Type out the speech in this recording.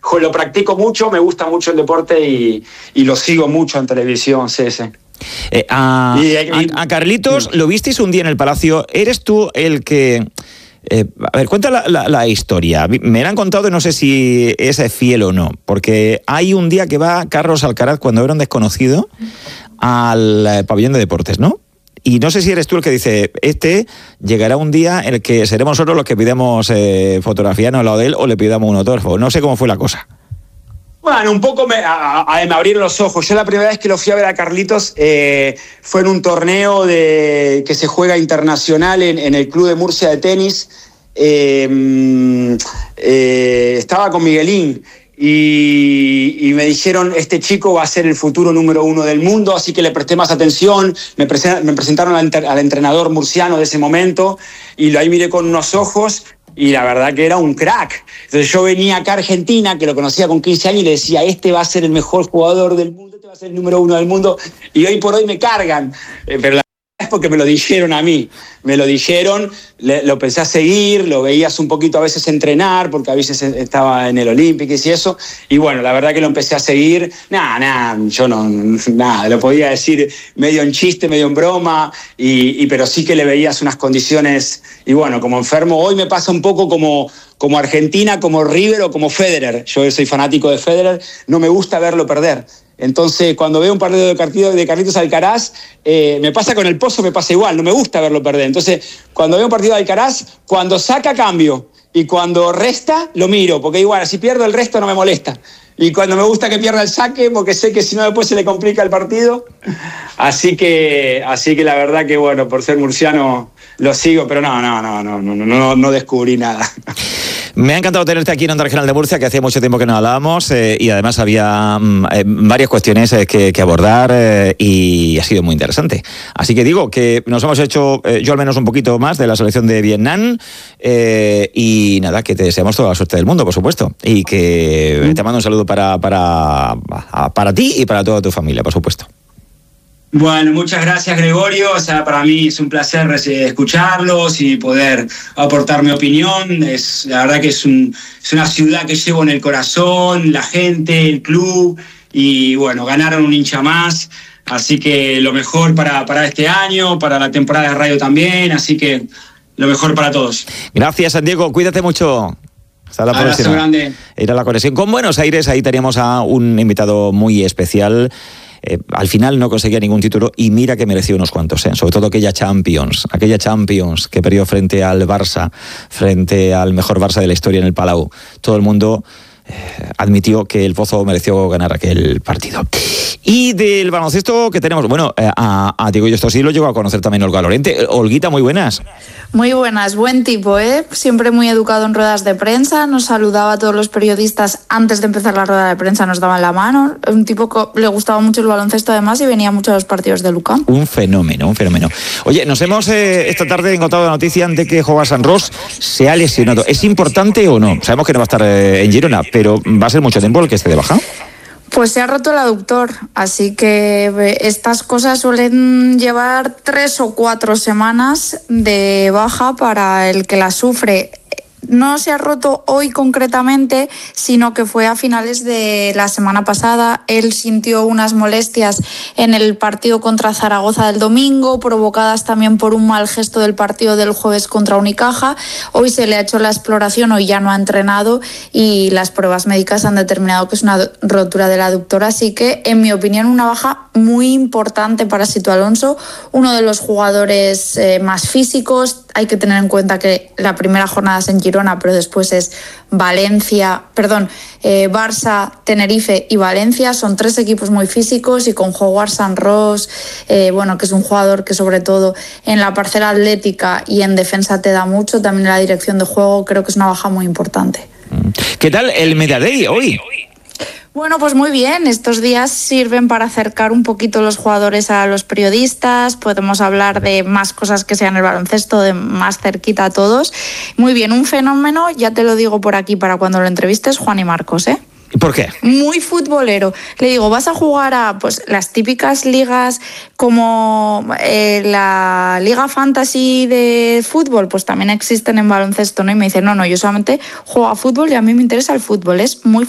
lo practico mucho, me gusta mucho el deporte y lo sigo mucho en televisión, sí. A Carlitos lo visteis un día en el Palacio. ¿Eres tú el que...? A ver, cuenta la historia. Me la han contado y no sé si es fiel o no, porque hay un día que va Carlos Alcaraz, cuando era un desconocido, al pabellón de deportes, ¿no? Y no sé si eres tú el que dice, llegará un día en el que seremos nosotros los que pidamos fotografiarnos al lado de él o le pidamos un autógrafo. No sé cómo fue la cosa. Bueno, un poco me abrieron los ojos. Yo la primera vez que lo fui a ver a Carlitos fue en un torneo que se juega internacional en el Club de Murcia de tenis. Estaba con Miguelín y me dijeron, este chico va a ser el futuro número 1 del mundo, así que le presté más atención. Me presentaron al entrenador murciano de ese momento y ahí miré con unos ojos. Y la verdad que era un crack. Entonces yo venía acá a Argentina, que lo conocía con 15 años, y le decía, este va a ser el mejor jugador del mundo, este va a ser el número 1 del mundo. Y hoy por hoy me cargan. Pero la verdad es porque me lo dijeron a mí. Me lo dijeron, lo empecé a seguir, lo veías un poquito a veces entrenar, porque a veces estaba en el Olympics y eso. Y bueno, la verdad que lo empecé a seguir. Yo lo podía decir medio en chiste, medio en broma, pero sí que le veías unas condiciones. Y bueno, como enfermo, hoy me pasa un poco como Argentina, como River o como Federer. Yo soy fanático de Federer, no me gusta verlo perder. Entonces, cuando veo un partido de Carlitos Alcaraz, me pasa con el Pozo, me pasa igual, no me gusta verlo perder. Entonces, cuando veo un partido de Alcaraz, cuando saca cambio y cuando resta, lo miro, porque igual, si pierdo el resto no me molesta. Y cuando me gusta que pierda el saque, porque sé que si no después se le complica el partido. Así que la verdad que, bueno, por ser murciano lo sigo, pero no descubrí nada. Me ha encantado tenerte aquí en Onda Regional de Murcia, que hacía mucho tiempo que no hablábamos y además había varias cuestiones que abordar y ha sido muy interesante. Así que digo que nos hemos hecho, yo al menos un poquito más de la selección de Vietnam y nada, que te deseamos toda la suerte del mundo, por supuesto, y que te mando un saludo para ti y para toda tu familia, por supuesto. Bueno, muchas gracias, Gregorio. O sea, para mí es un placer escucharlos y poder aportar mi opinión. La verdad que es una ciudad que llevo en el corazón, la gente, el club, y bueno, ganaron un hincha más. Así que lo mejor para este año, para la temporada de radio también. Así que lo mejor para todos. Gracias, Santiago. Cuídate mucho. Hasta la próxima. Grande. Era la conexión con Buenos Aires. Ahí teníamos a un invitado muy especial. Al final no conseguía ningún título y mira que mereció unos cuantos, sobre todo aquella Champions que perdió frente al Barça, frente al mejor Barça de la historia en el Palau. Todo el mundo admitió que el Pozo mereció ganar aquel partido. Y del baloncesto que tenemos, bueno, a Diego, yo esto sí lo llego a conocer también Olga Lorente. Olguita, muy buenas. Muy buenas, buen tipo, siempre muy educado en ruedas de prensa, nos saludaba a todos los periodistas antes de empezar la rueda de prensa, nos daban la mano, un tipo que le gustaba mucho el baloncesto además y venía mucho a los partidos de Lucán. Un fenómeno. Oye, nos hemos esta tarde encontrado la noticia de que Joasan Ros se ha lesionado. ¿Es importante o no? Sabemos que no va a estar en Girona, pero ¿va a ser mucho tiempo el que esté de baja? Pues se ha roto el aductor, así que estas cosas suelen llevar 3 o 4 semanas de baja para el que la sufre. No se ha roto hoy concretamente, sino que fue a finales de la semana pasada. Él sintió unas molestias en el partido contra Zaragoza del domingo, provocadas también por un mal gesto del partido del jueves contra Unicaja. Hoy se le ha hecho la exploración, hoy ya no ha entrenado y las pruebas médicas han determinado que es una rotura del aductor. Así que, en mi opinión, una baja muy importante para Sito Alonso, uno de los jugadores más físicos. Hay que tener en cuenta que la primera jornada es en Girona, pero después es Barça, Tenerife y Valencia. Son 3 equipos muy físicos y con Joasan Ros, que es un jugador que sobre todo en la parcela atlética y en defensa te da mucho, también en la dirección de juego, creo que es una baja muy importante. ¿Qué tal el Media Day hoy? Bueno, pues muy bien. Estos días sirven para acercar un poquito los jugadores a los periodistas. Podemos hablar de más cosas que sean el baloncesto, de más cerquita a todos. Muy bien, un fenómeno, ya te lo digo por aquí para cuando lo entrevistes, Juan y Marcos, ¿Por qué? Muy futbolero. Le digo, ¿vas a jugar a las típicas ligas como la Liga Fantasy de fútbol? Pues también existen en baloncesto, ¿no? Y me dice, no, yo solamente juego a fútbol y a mí me interesa el fútbol. Es muy